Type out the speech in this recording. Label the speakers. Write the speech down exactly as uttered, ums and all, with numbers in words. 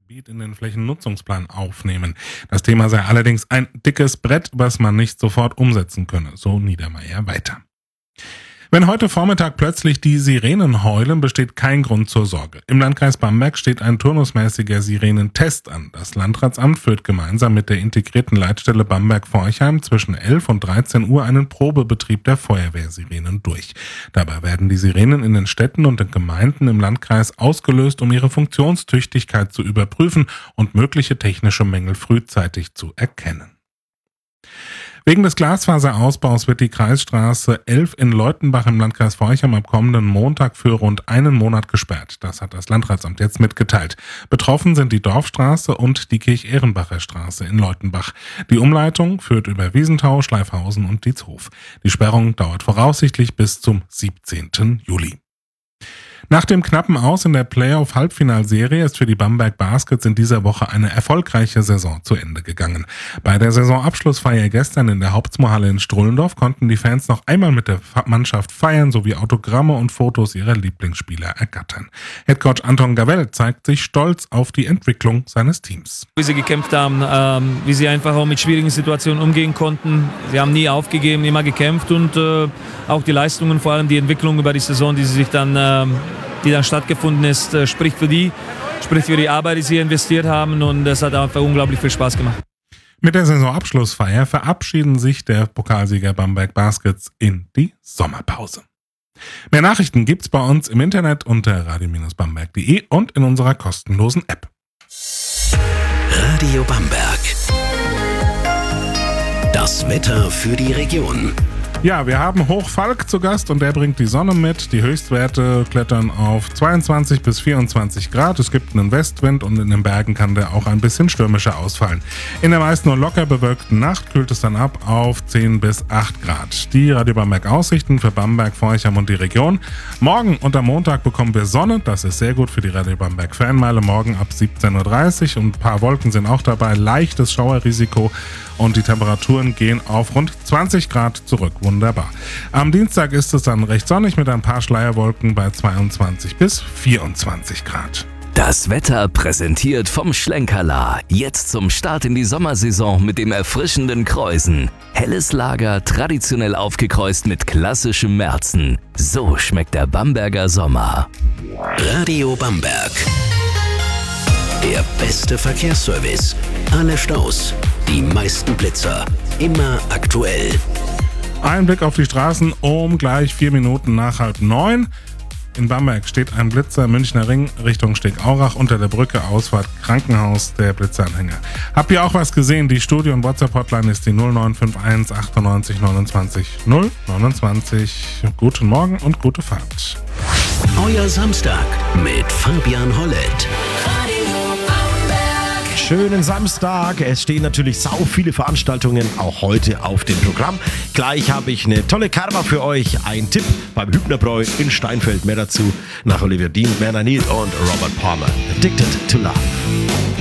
Speaker 1: Gebiet in den Flächennutzungsplan aufnehmen. Das Thema sei allerdings ein dickes Brett, was man nicht sofort umsetzen könne, so Niedermeyer weiter. Wenn heute Vormittag plötzlich die Sirenen heulen, besteht kein Grund zur Sorge. Im Landkreis Bamberg steht ein turnusmäßiger Sirenentest an. Das Landratsamt führt gemeinsam mit der integrierten Leitstelle Bamberg-Forchheim zwischen elf und dreizehn Uhr einen Probebetrieb der Feuerwehrsirenen durch. Dabei werden die Sirenen in den Städten und den Gemeinden im Landkreis ausgelöst, um ihre Funktionstüchtigkeit zu überprüfen und mögliche technische Mängel frühzeitig zu erkennen. Wegen des Glasfaserausbaus wird die Kreisstraße elf in Leutenbach im Landkreis Forchheim am kommenden Montag für rund einen Monat gesperrt. Das hat das Landratsamt jetzt mitgeteilt. Betroffen sind die Dorfstraße und die Kirch-Ehrenbacher Straße in Leutenbach. Die Umleitung führt über Wiesenthau, Schleifhausen und Dietzhof. Die Sperrung dauert voraussichtlich bis zum siebzehnten Juli. Nach dem knappen Aus in der Playoff-Halbfinalserie ist für die Bamberg Baskets in dieser Woche eine erfolgreiche Saison zu Ende gegangen. Bei der Saisonabschlussfeier gestern in der Hauptsmoorhalle in Strullendorf konnten die Fans noch einmal mit der Mannschaft feiern sowie Autogramme und Fotos ihrer Lieblingsspieler ergattern. Headcoach Anton Gavell zeigt sich stolz auf die Entwicklung seines Teams.
Speaker 2: Wie sie gekämpft haben, ähm, wie sie einfach auch mit schwierigen Situationen umgehen konnten. Sie haben nie aufgegeben, immer gekämpft und äh, auch die Leistungen, vor allem die Entwicklung über die Saison, die sie sich dann ähm, die dann stattgefunden ist, äh, spricht für die, spricht für die Arbeit, die sie investiert haben, und es hat einfach unglaublich viel Spaß gemacht.
Speaker 1: Mit der Saisonabschlussfeier verabschieden sich der Pokalsieger Bamberg Baskets in die Sommerpause. Mehr Nachrichten gibt's bei uns im Internet unter radio Bindestrich bamberg punkt de und in unserer kostenlosen App.
Speaker 3: Radio Bamberg. Das Wetter für die Region.
Speaker 1: Ja, wir haben Hoch Falk zu Gast und der bringt die Sonne mit. Die Höchstwerte klettern auf zweiundzwanzig bis vierundzwanzig Grad. Es gibt einen Westwind und in den Bergen kann der auch ein bisschen stürmischer ausfallen. In der meist nur locker bewölkten Nacht kühlt es dann ab auf zehn bis acht Grad. Die Radio Bamberg Aussichten für Bamberg, Forchheim und die Region. Morgen und am Montag bekommen wir Sonne. Das ist sehr gut für die Radio Bamberg Fanmeile. Morgen ab siebzehn Uhr dreißig und ein paar Wolken sind auch dabei. Leichtes Schauerrisiko und die Temperaturen gehen auf rund zwanzig Grad zurück. Wunderbar. Am Dienstag ist es dann recht sonnig mit ein paar Schleierwolken bei zweiundzwanzig bis vierundzwanzig Grad.
Speaker 3: Das Wetter präsentiert vom Schlenkerla. Jetzt zum Start in die Sommersaison mit dem erfrischenden Kreusen. Helles Lager, traditionell aufgekreuzt mit klassischem Märzen. So schmeckt der Bamberger Sommer. Radio Bamberg. Der beste Verkehrsservice. Alle Staus. Die meisten Blitzer. Immer aktuell.
Speaker 1: Ein Blick auf die Straßen um gleich vier Minuten nach halb neun. In Bamberg steht ein Blitzer, Münchner Ring, Richtung Steg-Aurach, unter der Brücke, Ausfahrt Krankenhaus, der Blitzeranhänger. Habt ihr auch was gesehen? Die Studio- und WhatsApp-Hotline ist die null neun fünf eins achtundneunzig neunundzwanzig null neunundzwanzig. Guten Morgen und gute Fahrt.
Speaker 3: Euer Samstag mit Fabian Hollett.
Speaker 4: Schönen Samstag. Es stehen natürlich sau viele Veranstaltungen auch heute auf dem Programm. Gleich habe ich eine tolle Karma für euch. Ein Tipp beim Hübnerbräu in Steinfeld. Mehr dazu nach Olivia Dean, Werner Neal und Robert Palmer. Addicted to Love.